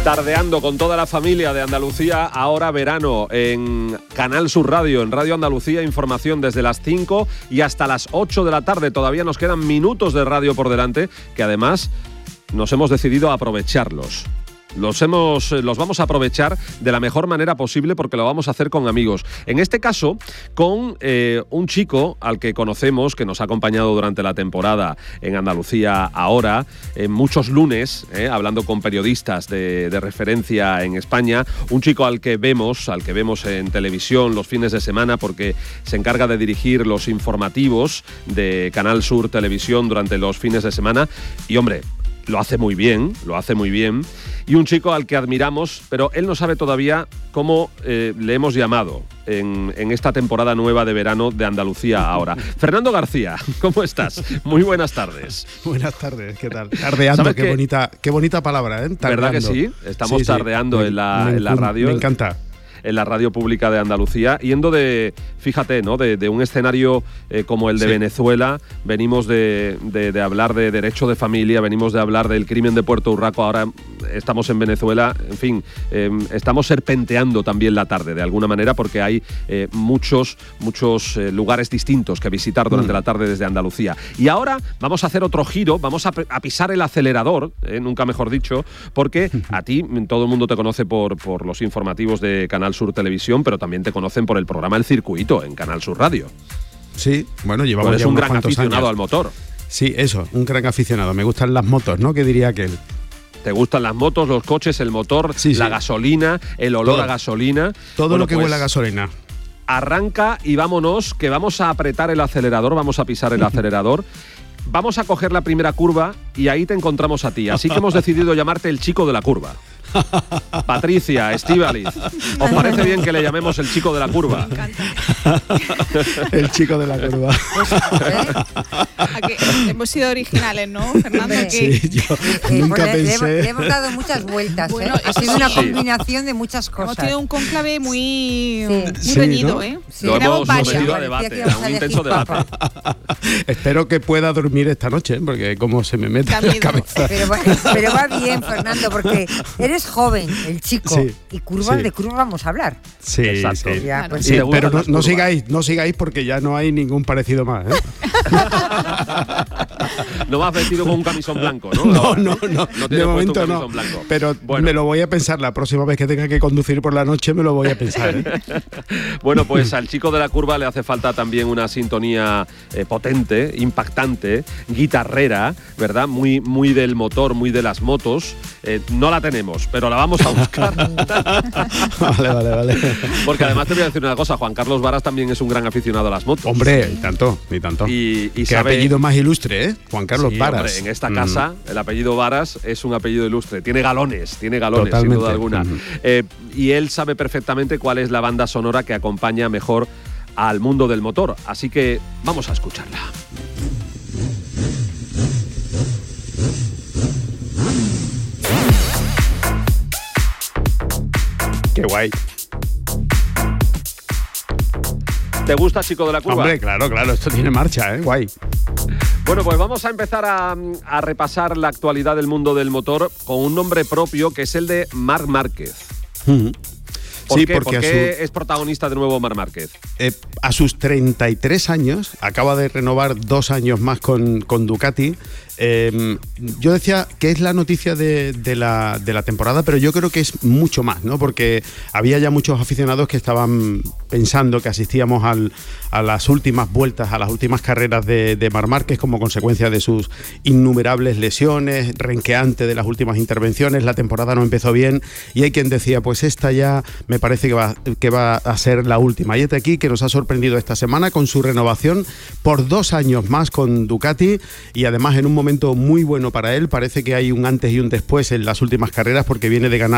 Tardeando con toda la familia de Andalucía, ahora verano en Canal Sur Radio, en Radio Andalucía, información desde las 5 y hasta las 8 de la tarde. Todavía nos quedan minutos de radio por delante, que además nos hemos decidido a aprovecharlos. Los vamos a aprovechar de la mejor manera posible porque lo vamos a hacer con amigos. En este caso, con un chico al que conocemos, que nos ha acompañado durante la temporada en Andalucía Ahora, en muchos lunes, hablando con periodistas de referencia en España. Un chico al que vemos en televisión los fines de semana porque se encarga de dirigir los informativos de Canal Sur Televisión durante los fines de semana. Y hombre, lo hace muy bien. Y un chico al que admiramos, pero él no sabe todavía cómo le hemos llamado en esta temporada nueva de verano de Andalucía Ahora. Fernando García, ¿cómo estás? Muy buenas tardes. Buenas tardes, ¿qué tal? Tardeando, qué bonita palabra, ¿eh? Tardeando. ¿Verdad que sí? Estamos tardeando en la radio. Me encanta. En la radio pública de Andalucía, yendo de un escenario como el de Venezuela. Venimos de hablar de derecho de familia, venimos de hablar del crimen de Puerto Urraco, ahora estamos en Venezuela. En fin, estamos serpenteando también la tarde de alguna manera porque hay muchos lugares distintos que visitar durante la tarde desde Andalucía. Y ahora vamos a hacer otro giro, vamos a pisar el acelerador, nunca mejor dicho, porque a ti todo el mundo te conoce por los informativos de Canal Sur Televisión, pero también te conocen por el programa El Circuito en Canal Sur Radio. Sí, bueno, llevamos ya un gran aficionado al motor. Sí, eso, un gran aficionado. Me gustan las motos, ¿no? ¿Qué diría aquel? ¿Te gustan las motos, los coches, el motor, la gasolina, el olor a gasolina? Todo lo que huele a gasolina. Arranca y vámonos, que vamos a apretar el acelerador, vamos a pisar el acelerador. Vamos a coger la primera curva y ahí te encontramos a ti. Así que hemos decidido llamarte el chico de la curva. Patricia, Estíbaliz, ¿os parece bien que le llamemos el chico de la curva? Me encanta. El chico de la curva. Aquí hemos sido originales, ¿no, Fernando? Sí, yo nunca pensé. Le hemos dado muchas vueltas. Bueno, ha sido una combinación de muchas cosas. Hemos tenido un cónclave muy ¿no? reñido, ¿eh? Sí. Lo hemos sometido a debate, a un intenso debate. Espero que pueda dormir esta noche, porque como se me mete en la cabeza. Pero va bien, Fernando, porque eres joven, el chico, y de curvas vamos a hablar. Sí, exacto. Sí. Ya, pues sí, pero no sigáis porque ya no hay ningún parecido más, ¿eh? No me has vestido con un camisón blanco, ¿no? No. De momento no. Blanco. Pero bueno, me lo voy a pensar la próxima vez que tenga que conducir por la noche, me lo voy a pensar, ¿eh? Bueno, pues al chico de la curva le hace falta también una sintonía potente, impactante, guitarrera, ¿verdad? Muy del motor, muy de las motos. No la tenemos, pero la vamos a buscar. Vale. Porque además te voy a decir una cosa, Juan Carlos Varas también es un gran aficionado a las motos. Hombre, ni tanto. Y qué sabe, apellido más ilustre, ¿eh? Juan Carlos Varas. Hombre, en esta casa el apellido Varas es un apellido ilustre. Tiene galones, totalmente, sin duda alguna. Y él sabe perfectamente cuál es la banda sonora que acompaña mejor al mundo del motor. Así que vamos a escucharla. Qué guay. ¿Te gusta, chico de la curva? Hombre, claro, esto tiene marcha, ¿eh? Guay. Bueno, pues vamos a empezar a repasar la actualidad del mundo del motor con un nombre propio que es el de Marc Márquez. ¿Por qué es protagonista de nuevo Marc Márquez? A sus 33 años, acaba de renovar 2 años más con Ducati. Yo decía que es la noticia de la temporada, pero yo creo que es mucho más, ¿no? Porque había ya muchos aficionados que estaban pensando que asistíamos a las últimas vueltas, a las últimas carreras de Marc Márquez como consecuencia de sus innumerables lesiones, renqueante de las últimas intervenciones. La temporada no empezó bien y hay quien decía, pues esta ya me parece que va a ser la última. Y este aquí que nos ha sorprendido esta semana con su renovación por 2 años más con Ducati y además en un momento muy bueno para él. Parece que hay un antes y un después en las últimas carreras porque viene de ganar